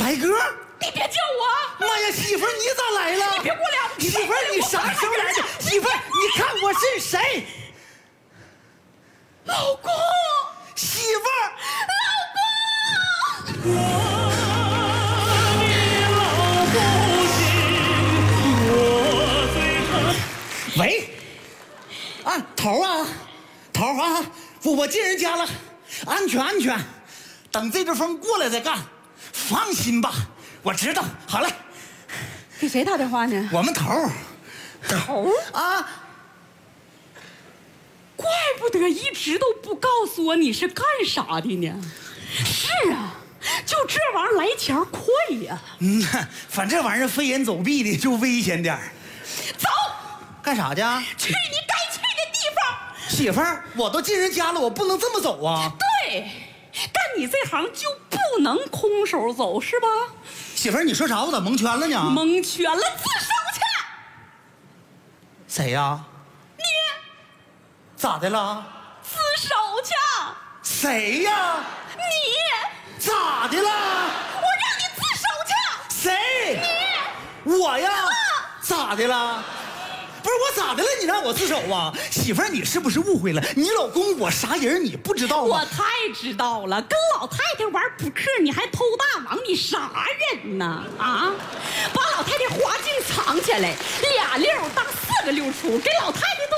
海哥， 你别叫我！ 妈呀，媳妇儿你咋来了？ 你别过来！ 媳妇儿你啥时候来的？媳妇儿，你看我是谁？ 老公， 媳妇儿， 老公。 喂，啊，头啊，我进人家了，安全，等这阵风过来再干，放心吧，我知道。好嘞， 给谁打电话呢？ 我们头啊， 怪不得一直都不告诉我你是干啥的呢。是啊，就这玩意儿来钱快呀。 反正玩意儿飞檐走壁的就危险点儿。 走。 干啥去？ 去你该去的地方。 媳妇儿，我都进人家了，我不能这么走啊。 对，干你这行就不能空手走，是吧？ 媳妇儿，你说啥？我咋蒙圈了呢？ 蒙圈了，自首去。 谁呀？ 你咋的了？ 自首去。 谁呀？ 你咋的了？ 我让你自首去。 谁？ 你我呀？咋的了？不是我咋的了？你让我自首啊？媳妇儿，你是不是误会了？你老公我啥人你不知道吗？ 我太知道了，跟老太太玩扑克你还偷大王，你啥人呢？啊，把老太太花镜藏起来，2溜大4个溜出，给老太太